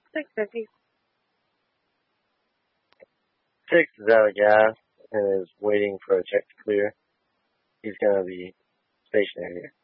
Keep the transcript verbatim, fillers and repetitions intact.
Thanks, Becky. Six is out of gas and is waiting for a check to clear. He's gonna be stationary here.